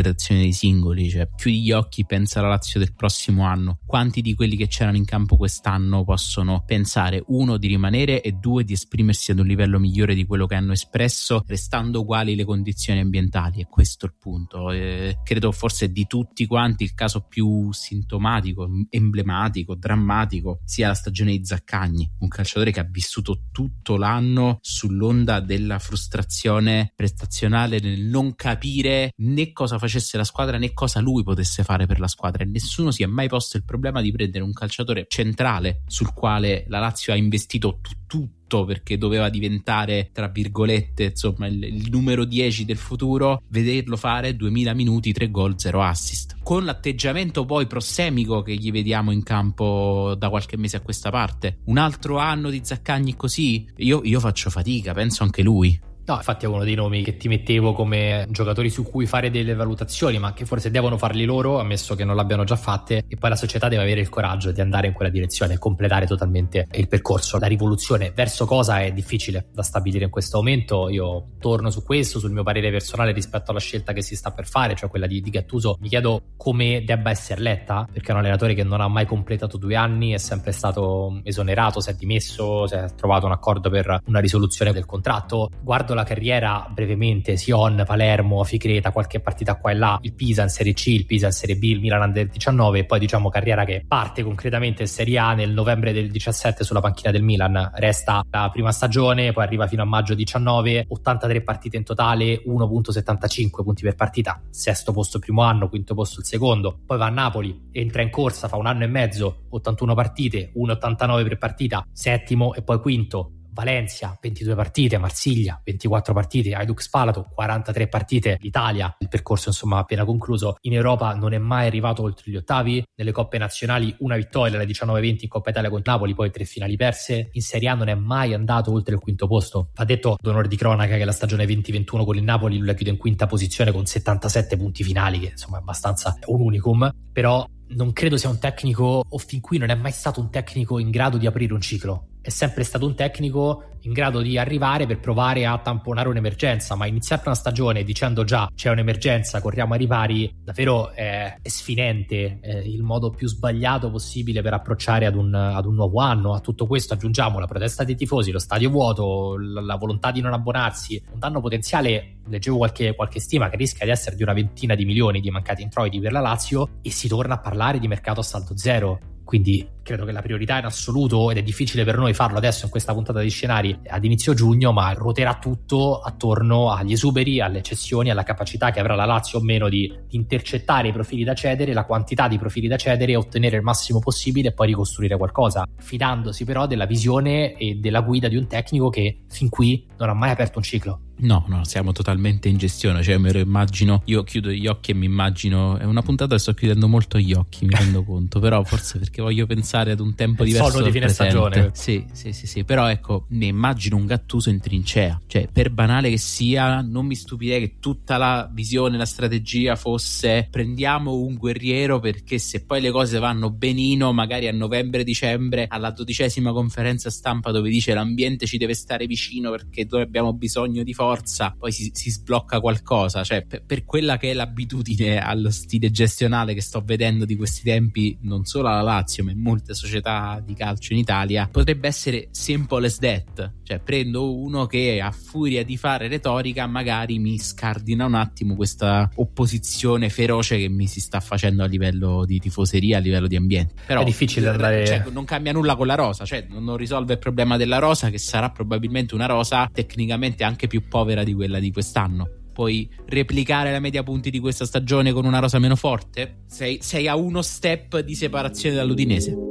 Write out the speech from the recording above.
interpretazione dei singoli, cioè chiudi gli occhi, pensa alla Lazio del prossimo anno. Quanti di quelli che c'erano in campo quest'anno possono pensare, uno, di rimanere e due, di esprimersi ad un livello migliore di quello che hanno espresso, restando uguali le condizioni ambientali? E questo è il punto. Credo forse di tutti quanti il caso più sintomatico, emblematico, drammatico sia la stagione di Zaccagni, un calciatore che ha vissuto tutto l'anno sull'onda della frustrazione prestazionale, nel non capire né cosa facesse la squadra né cosa lui potesse fare per la squadra, e nessuno si è mai posto il problema di prendere un calciatore centrale sul quale la Lazio ha investito tutto perché doveva diventare, tra virgolette, insomma il numero 10 del futuro, vederlo fare 2000 minuti, 3 gol, 0 assist, con l'atteggiamento poi prossemico che gli vediamo in campo da qualche mese a questa parte. Un altro anno di Zaccagni così? Io faccio fatica, penso anche lui. No, infatti è uno dei nomi che ti mettevo come giocatori su cui fare delle valutazioni, ma che forse devono farli loro, ammesso che non l'abbiano già fatte, e poi la società deve avere il coraggio di andare in quella direzione e completare totalmente il percorso. La rivoluzione verso cosa è difficile da stabilire in questo momento. Io torno su questo, sul mio parere personale rispetto alla scelta che si sta per fare, cioè quella di Gattuso. Mi chiedo come debba essere letta, perché è un allenatore che non ha mai completato 2 anni, è sempre stato esonerato, si è dimesso, si è trovato un accordo per una risoluzione del contratto. Guardo la carriera brevemente: Sion, Palermo, Ficreta, qualche partita qua e là, il Pisa in Serie C, il Pisa in Serie B, il Milan Under 19, e poi diciamo carriera che parte concretamente in Serie A nel novembre del 17 sulla panchina del Milan. Resta la prima stagione, poi arriva fino a maggio 19, 83 partite in totale, 1.75 punti per partita, sesto posto il primo anno, quinto posto il secondo. Poi va a Napoli, entra in corsa, fa un anno e mezzo, 81 partite, 1.89 per partita, settimo e poi quinto. Valencia 22 partite, Marsiglia 24 partite, Hajduk Spalato 43 partite, l'Italia, il percorso insomma appena concluso. In Europa non è mai arrivato oltre gli ottavi, nelle coppe nazionali una vittoria, la 19-20 in Coppa Italia con Napoli, poi 3 finali perse. In Serie A non è mai andato oltre il quinto posto. Va detto d'onore di cronaca che la stagione 2021 con il Napoli lui la chiude in quinta posizione con 77 punti finali, che insomma è abbastanza un unicum, però non credo sia un tecnico, o fin qui non è mai stato un tecnico in grado di aprire un ciclo. È sempre stato un tecnico in grado di arrivare per provare a tamponare un'emergenza, ma iniziare una stagione dicendo già c'è un'emergenza, corriamo ai ripari, davvero è sfinente, è il modo più sbagliato possibile per approcciare ad un nuovo anno. A tutto questo aggiungiamo la protesta dei tifosi, lo stadio vuoto, la volontà di non abbonarsi, un danno potenziale, leggevo qualche stima che rischia di essere di una ventina di milioni di mancati introiti per la Lazio, e si torna a parlare di mercato a saldo zero. Quindi credo che la priorità in assoluto, ed è difficile per noi farlo adesso in questa puntata di Scenari ad inizio giugno, ma ruoterà tutto attorno agli esuberi, alle cessioni, alla capacità che avrà la Lazio o meno di intercettare i profili da cedere, la quantità di profili da cedere, ottenere il massimo possibile e poi ricostruire qualcosa, fidandosi però della visione e della guida di un tecnico che fin qui non ha mai aperto un ciclo. No, siamo totalmente in gestione, cioè me lo immagino, io chiudo gli occhi e mi immagino, è una puntata che sto chiudendo molto gli occhi, mi rendo conto, però forse perché voglio pensare ad un tempo diverso sonno di fine stagione. Sì, però ecco, mi immagino un Gattuso in trincea, cioè per banale che sia, non mi stupirei che tutta la visione, la strategia fosse: prendiamo un guerriero, perché se poi le cose vanno benino, magari a novembre-dicembre, alla 12ª conferenza stampa dove dice l'ambiente ci deve stare vicino perché noi abbiamo bisogno di forza, poi si sblocca qualcosa. Cioè per quella che è l'abitudine allo stile gestionale che sto vedendo di questi tempi, non solo alla Lazio ma in molte società di calcio in Italia, potrebbe essere simple as that, cioè prendo uno che a furia di fare retorica magari mi scardina un attimo questa opposizione feroce che mi si sta facendo a livello di tifoseria, a livello di ambiente. Però è difficile andare, cioè, non cambia nulla con la rosa, cioè non risolve il problema della rosa, che sarà probabilmente una rosa tecnicamente anche più povera di quella di quest'anno. Puoi replicare la media punti di questa stagione con una rosa meno forte? Sei a uno step di separazione dall'Udinese.